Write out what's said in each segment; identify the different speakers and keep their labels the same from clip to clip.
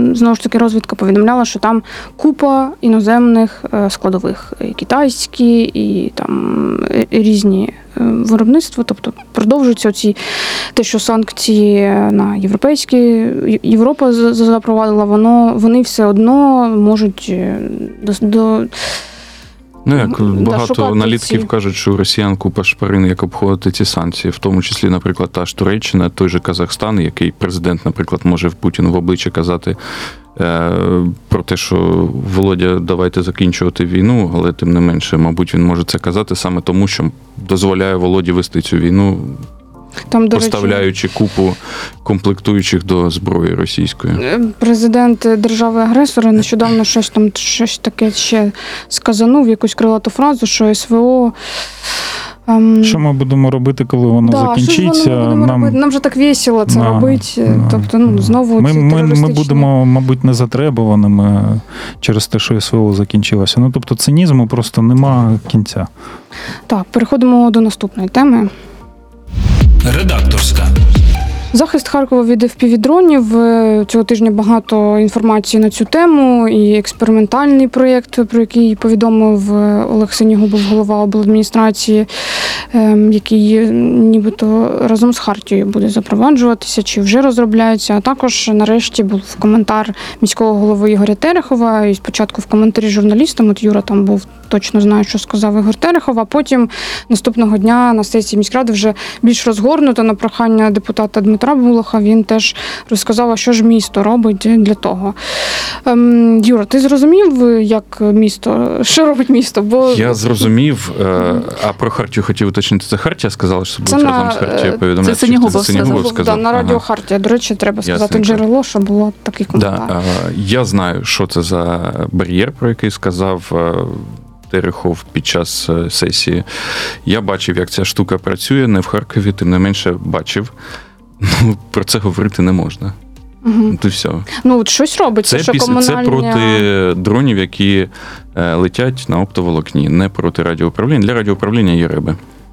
Speaker 1: знову ж таки, розвідка повідомляла, що там купа іноземних складових, і китайські, і там різні виробництва, тобто продовжуються те, що санкції на Європа запровадила, вони все одно можуть
Speaker 2: як багато аналітиків кажуть, що у росіян купа шпарин, як обходити ці санкції, в тому числі, наприклад, та ж Туреччина, той же Казахстан, який президент, наприклад, може в Путіну в обличчя казати про те, що Володя, давайте закінчувати війну, але тим не менше, мабуть, він може це казати саме тому, що дозволяє Володі вести цю війну, там, поставляючи купу комплектуючих до зброї російської.
Speaker 1: Президент держави-агресора нещодавно щось таке ще сказанув, якусь крилату фразу, що СВО...
Speaker 3: Що ми будемо робити, коли воно закінчиться?
Speaker 1: Нам же так весело це робити. Тобто, знову
Speaker 3: ми будемо, мабуть, не затребуваними через те, що СВО закінчилося. Тобто цинізму просто нема кінця.
Speaker 1: Так, переходимо до наступної теми.
Speaker 4: Редакторська.
Speaker 1: Захист Харкова від FPV-дронів. Цього тижня багато інформації на цю тему. І експериментальний проєкт, про який повідомив Олег Синігубов, голова обладміністрації, який нібито разом з Хартією буде запроваджуватися, чи вже розробляється. А також, нарешті, був коментар міського голови Ігоря Терехова. І спочатку в коментарі журналістам, от Юра там був, точно знаю, що сказав Ігор Терехов, а потім наступного дня на сесії міськради вже більш розгорнуто на прохання депутата Дмитра Булаха. Він теж розказав, що ж місто робить для того. Юра, ти зрозумів, як місто, що робить місто?
Speaker 2: Я зрозумів, а про Хартію хотів уточнити. Це Хартія сказала, що будуть разом з Хартією повідомляти?
Speaker 5: Це Синігубов сказав.
Speaker 1: На радіо Хартія. До речі, треба сказати джерело, що було такий коментар.
Speaker 2: Я знаю, що це за бар'єр, про який сказав Терехов під час сесії. Я бачив, як ця штука працює, не в Харкові, тим не менше бачив. Про це говорити не можна.
Speaker 1: Угу.
Speaker 2: І все.
Speaker 1: От щось робиться, що комунальні...
Speaker 2: Це проти дронів, які летять на оптоволокні, не проти радіоуправління. Для радіоуправління є риби.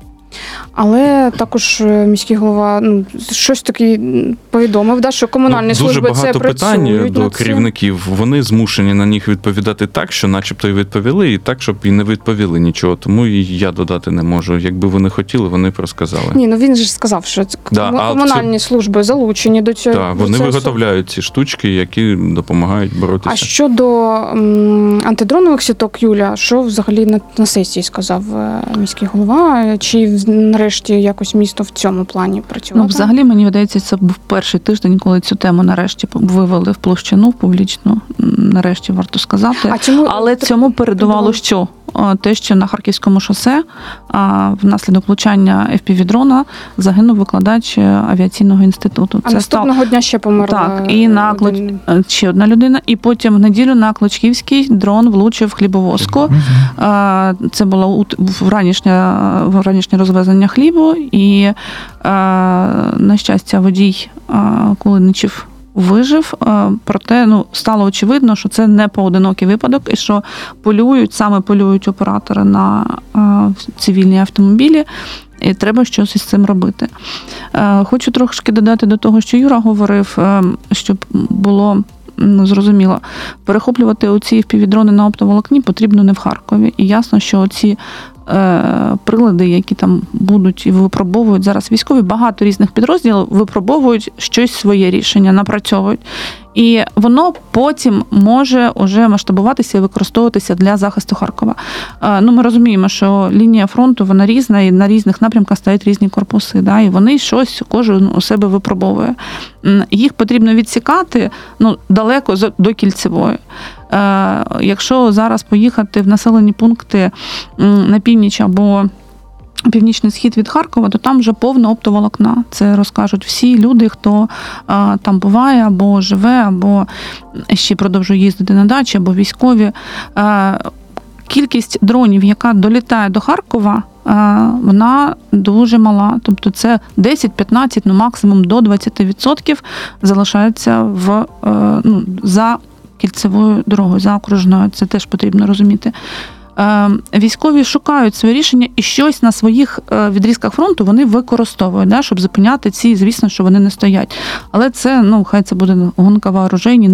Speaker 1: Але також міський голова щось таке повідомив, що комунальні служби це працюють.
Speaker 2: Дуже багато питань до керівників. Вони змушені на них відповідати так, що начебто і відповіли, і так, щоб і не відповіли нічого. Тому і я додати не можу. Якби вони хотіли, вони б розказали.
Speaker 1: Ні, він же сказав, що комунальні служби залучені до цього.
Speaker 2: Так, вони виготовляють ці штучки, які допомагають боротися.
Speaker 1: А щодо антидронових сіток, Юля, що взагалі на сесії сказав міський голова? Чи нарешті якось місто в цьому плані працювало?
Speaker 5: Взагалі, мені видається, це був перший тиждень, коли цю тему нарешті вивели в площину, в публічну, нарешті варто сказати. Але цьому передувало що? Те, що на Харківському шосе внаслідок влучання FPV-дрона загинув викладач авіаційного інституту.
Speaker 1: А наступного дня ще померла.
Speaker 5: Так, і ще одна людина. І потім в неділю на Клочківський дрон влучив в хлібовозку. Це було ранішнє розвезення хлібу. І, на щастя, водій Кулиничів вижив, проте стало очевидно, що це не поодинокий випадок і що полюють оператори на цивільні автомобілі, і треба щось із цим робити. Хочу трошки додати до того, що Юра говорив, щоб було зрозуміло, перехоплювати оці FPV-дрони на оптоволокні потрібно не в Харкові. І ясно, що оці прилади, які там будуть і випробовують зараз військові, багато різних підрозділів випробовують щось своє рішення, напрацьовують. І воно потім може уже масштабуватися і використовуватися для захисту Харкова. Ми розуміємо, що лінія фронту, вона різна, і на різних напрямках стоять різні корпуси, і вони щось кожен у себе випробовує. Їх потрібно відсікати далеко до кільцевої. Якщо зараз поїхати в населені пункти на північ або північний схід від Харкова, то там вже повно оптоволокна. Це розкажуть всі люди, хто там буває, або живе, або ще продовжує їздити на дачі, або військові. Кількість дронів, яка долітає до Харкова, вона дуже мала. Тобто це 10-15, максимум до 20% залишається за кільцевою дорогою, за окружною. Це теж потрібно розуміти. Військові шукають своє рішення і щось на своїх відрізках фронту вони використовують, щоб зупиняти ці, звісно, що вони не стоять. Але це, хай це буде гонка вооружень,